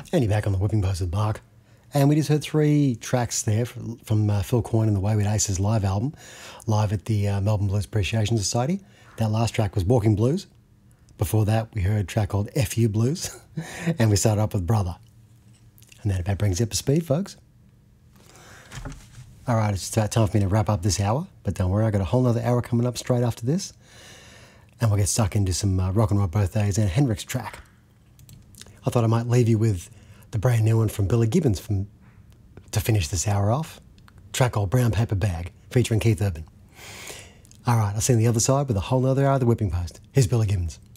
And you're back on the Whipping Post with Mark. And we just heard 3 tracks there from Phil Coyne and the Wayward Aces live album, live at the Melbourne Blues Appreciation Society. That last track was Walking Blues. Before that, we heard a track called FU Blues. And we started up with Brother. And that about brings you up to speed, folks. All right, it's about time for me to wrap up this hour. But don't worry, I've got a whole nother hour coming up straight after this. And we'll get stuck into some rock and roll birthdays and a Hendrix track. I thought I might leave you with the brand new one from Billy Gibbons to finish this hour off. Track called Brown Paper Bag, featuring Keith Urban. All right, I'll see you on the other side with a whole nother hour of the Whipping Post. Here's Billy Gibbons.